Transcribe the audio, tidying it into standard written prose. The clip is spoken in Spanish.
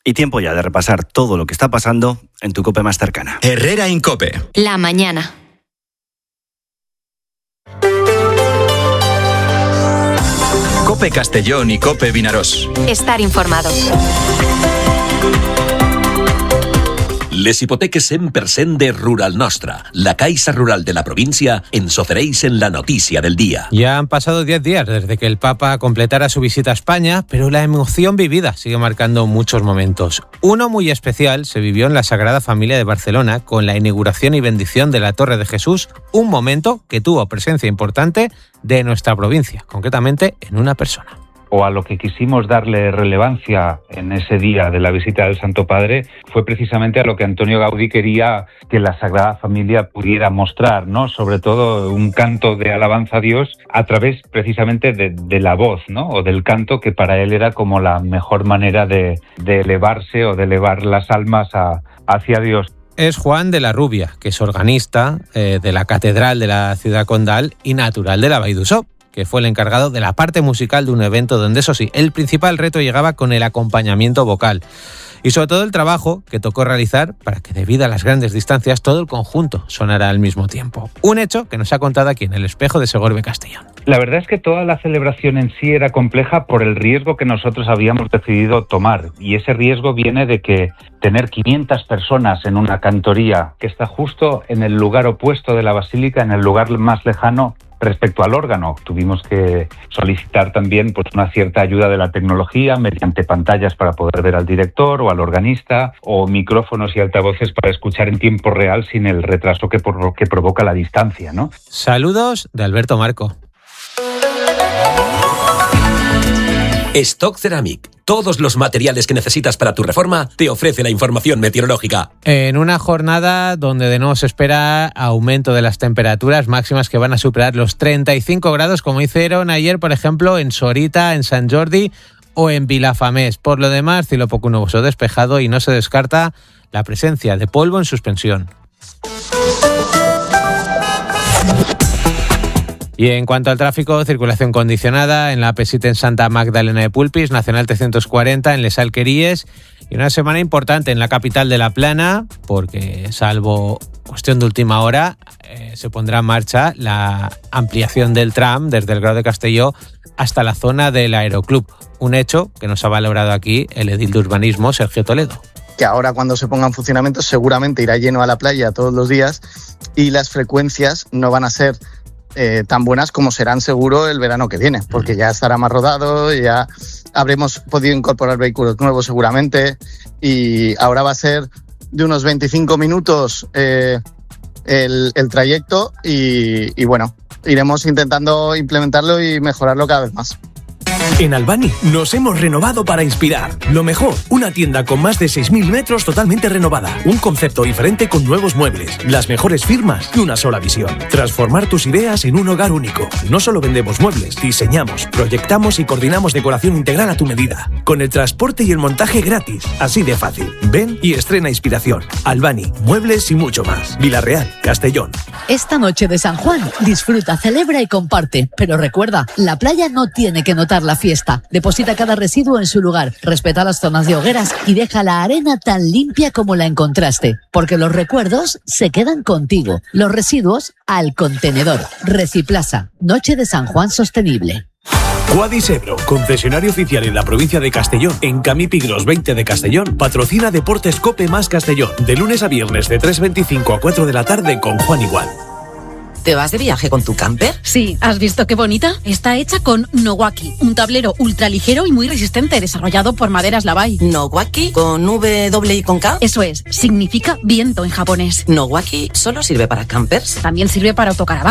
Y tiempo ya de repasar todo lo que está pasando en tu COPE más cercana. Herrera Incope. La mañana. COPE Castellón y COPE Vinaròs. Estar informado. Les hipoteques 100% de Rural Nostra, la Caixa Rural de la província, ens ofereix en la notícia del día. Ya han pasado 10 días desde que el Papa completara su visita a España, pero la emoción vivida sigue marcando muchos momentos. Uno muy especial se vivió en la Sagrada Familia de Barcelona con la inauguración y bendición de la Torre de Jesús, un momento que tuvo presencia importante de nuestra provincia, concretamente en una persona. O a lo que quisimos darle relevancia en ese día de la visita del Santo Padre fue precisamente a lo que Antonio Gaudí quería que la Sagrada Familia pudiera mostrar, ¿no? Sobre todo un canto de alabanza a Dios a través precisamente de la voz, ¿no? O del canto, que para él era como la mejor manera de elevarse o de elevar las almas hacia Dios. Es Juan de la Rubia, que es organista de la Catedral de la Ciudad Condal y natural de la Vall d'Uixó, que fue el encargado de la parte musical de un evento donde, eso sí, el principal reto llegaba con el acompañamiento vocal y sobre todo el trabajo que tocó realizar para que, debido a las grandes distancias, todo el conjunto sonara al mismo tiempo. Un hecho que nos ha contado aquí en el Espejo de Segorbe Castellón. La verdad es que toda la celebración en sí era compleja por el riesgo que nosotros habíamos decidido tomar, y ese riesgo viene de que tener 500 personas en una cantoría que está justo en el lugar opuesto de la basílica, en el lugar más lejano respecto al órgano. Tuvimos que solicitar también pues una cierta ayuda de la tecnología mediante pantallas para poder ver al director o al organista, o micrófonos y altavoces para escuchar en tiempo real sin el retraso que provoca la distancia, ¿no? Saludos de Alberto Marco. Stock Ceramic. Todos los materiales que necesitas para tu reforma te ofrece la información meteorológica. En una jornada donde de nuevo se espera aumento de las temperaturas máximas que van a superar los 35 grados, como hicieron ayer, por ejemplo, en Sorita, en Sant Jordi o en Vilafamés. Por lo demás, cielo poco nuboso despejado y no se descarta la presencia de polvo en suspensión. Y en cuanto al tráfico, circulación condicionada en la AP7 en Santa Magdalena de Pulpis, Nacional 340 en Les Alqueries, y una semana importante en la capital de La Plana, porque salvo cuestión de última hora, se pondrá en marcha la ampliación del tram desde el Grau de Castelló hasta la zona del Aeroclub, un hecho que nos ha valorado aquí el edil de urbanismo, Sergio Toledo. Que ahora, cuando se ponga en funcionamiento, seguramente irá lleno a la playa todos los días y las frecuencias no van a ser tan buenas como serán seguro el verano que viene, porque ya estará más rodado, ya habremos podido incorporar vehículos nuevos seguramente, y ahora va a ser de unos 25 minutos el trayecto y bueno, iremos intentando implementarlo y mejorarlo cada vez más. En Albany nos hemos renovado para inspirar. Lo mejor, una tienda con más de 6.000 metros totalmente renovada. Un concepto diferente con nuevos muebles, las mejores firmas y una sola visión. Transformar tus ideas en un hogar único. No solo vendemos muebles, diseñamos, proyectamos y coordinamos decoración integral a tu medida. Con el transporte y el montaje gratis. Así de fácil. Ven y estrena inspiración. Albany, muebles y mucho más. Vilarreal, Castellón. Esta noche de San Juan, disfruta, celebra y comparte. Pero recuerda, la playa no tiene que notar la fiesta. Deposita cada residuo en su lugar, respeta las zonas de hogueras y deja la arena tan limpia como la encontraste. Porque los recuerdos se quedan contigo. Los residuos al contenedor. Reciplasa. Noche de San Juan sostenible. Quadis Ebro, concesionario oficial en la provincia de Castellón, en Camí Pigros 20 de Castellón, patrocina Deportes Cope más Castellón, de lunes a viernes de 3:25 a 4 de la tarde con Juan Igual. ¿Te vas de viaje con tu camper? Sí, ¿has visto qué bonita? Está hecha con Nowaki, un tablero ultraligero y muy resistente, desarrollado por Maderas Lavai. ¿Nowaki? ¿Con W y con K? Eso es, significa viento en japonés. ¿Nowaki solo sirve para campers? También sirve para autocaravanas.